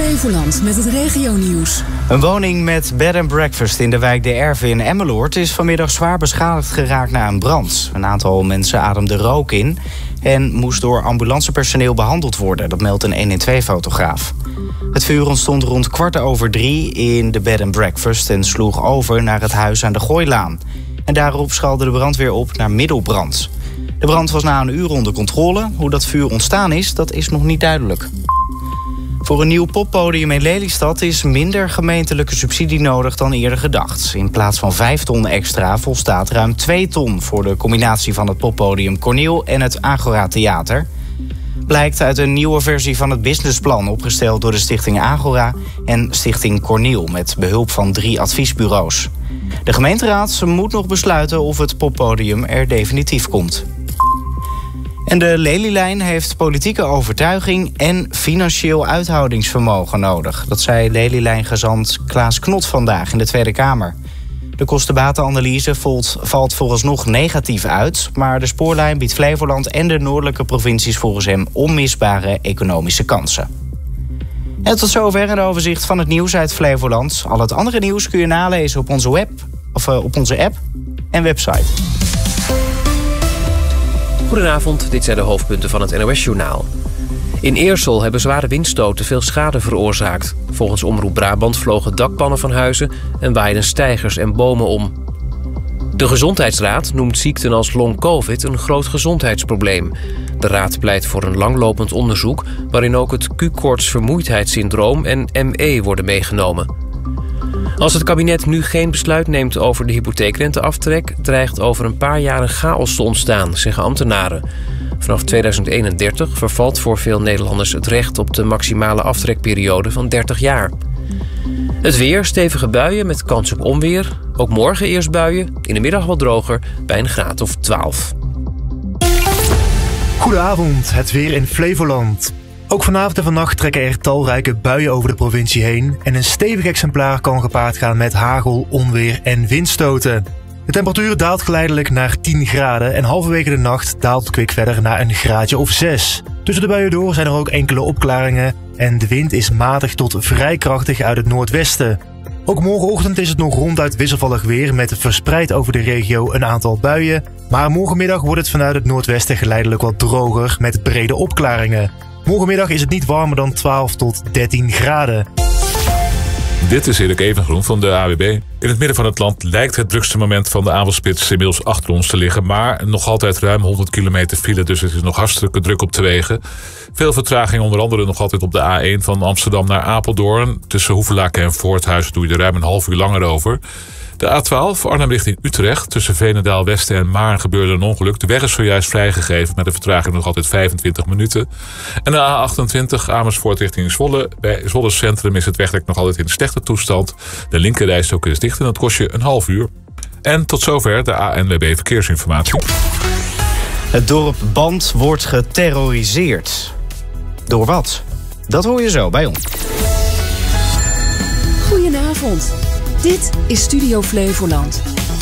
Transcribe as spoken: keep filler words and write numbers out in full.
Flevoland met het regionieuws. Een woning met bed and breakfast in de wijk De Erve in Emmeloord is vanmiddag zwaar beschadigd geraakt na een brand. Een aantal mensen ademde rook in en moest door ambulancepersoneel behandeld worden. Dat meldt een een een twee-fotograaf. Het vuur ontstond rond kwart over drie in de bed and breakfast en sloeg over naar het huis aan de Gooilaan. En daarop schaalde de brandweer op naar middelbrand. De brand was na een uur onder controle. Hoe dat vuur ontstaan is, dat is nog niet duidelijk. Voor een nieuw poppodium in Lelystad is minder gemeentelijke subsidie nodig dan eerder gedacht. In plaats van vijf ton extra volstaat ruim twee ton voor de combinatie van het poppodium Corneel en het Agora Theater. Blijkt uit een nieuwe versie van het businessplan opgesteld door de Stichting Agora en Stichting Corneel met behulp van drie adviesbureaus. De gemeenteraad moet nog besluiten of het poppodium er definitief komt. En de Lelylijn heeft politieke overtuiging en financieel uithoudingsvermogen nodig. Dat zei Lelylijn-gezant Klaas Knot vandaag in de Tweede Kamer. De kostenbatenanalyse valt vooralsnog negatief uit, maar de spoorlijn biedt Flevoland en de noordelijke provincies volgens hem onmisbare economische kansen. En tot zover een overzicht van het nieuws uit Flevoland. Al het andere nieuws kun je nalezen op onze web, of uh, op onze app en website. Goedenavond, dit zijn de hoofdpunten van het N O S-journaal. In Eersel hebben zware windstoten veel schade veroorzaakt. Volgens Omroep Brabant vlogen dakpannen van huizen en waaiden steigers en bomen om. De Gezondheidsraad noemt ziekten als long-covid een groot gezondheidsprobleem. De raad pleit voor een langlopend onderzoek waarin ook het Q-koorts-vermoeidheidssyndroom en M E worden meegenomen. Als het kabinet nu geen besluit neemt over de hypotheekrenteaftrek, dreigt over een paar jaar een chaos te ontstaan, zeggen ambtenaren. Vanaf tweeduizend eenendertig vervalt voor veel Nederlanders het recht op de maximale aftrekperiode van dertig jaar. Het weer, stevige buien met kans op onweer. Ook morgen eerst buien, in de middag wat droger, bij een graad of twaalf. Goedenavond, het weer in Flevoland. Ook vanavond en vannacht trekken er talrijke buien over de provincie heen en een stevig exemplaar kan gepaard gaan met hagel, onweer en windstoten. De temperatuur daalt geleidelijk naar tien graden en halverwege de nacht daalt het kwik verder naar een graadje of zes. Tussen de buien door zijn er ook enkele opklaringen en de wind is matig tot vrij krachtig uit het noordwesten. Ook morgenochtend is het nog ronduit wisselvallig weer met verspreid over de regio een aantal buien. Maar morgenmiddag wordt het vanuit het noordwesten geleidelijk wat droger met brede opklaringen. Morgenmiddag is het niet warmer dan twaalf tot dertien graden. Dit is Erik Evengroen van de A W B. In het midden van het land lijkt het drukste moment van de avondspits inmiddels achter ons te liggen. Maar nog altijd ruim honderd kilometer file, dus het is nog hartstikke druk op de wegen. Veel vertraging, onder andere nog altijd op de A één van Amsterdam naar Apeldoorn. Tussen Hoevelaken en Voorthuizen doe je er ruim een half uur langer over. De A twaalf, Arnhem richting Utrecht. Tussen Veenendaal Westen en Maarn gebeurde een ongeluk. De weg is zojuist vrijgegeven met een vertraging nog altijd vijfentwintig minuten. En de A achtentwintig, Amersfoort richting Zwolle. Bij Zwolle Centrum is het wegdek nog altijd in slechte toestand. De linkerrijstrook is dicht en dat kost je een half uur. En tot zover de A N W B Verkeersinformatie. Het dorp Band wordt geterroriseerd. Door wat? Dat hoor je zo bij ons. Goedenavond. Dit is Studio Flevoland.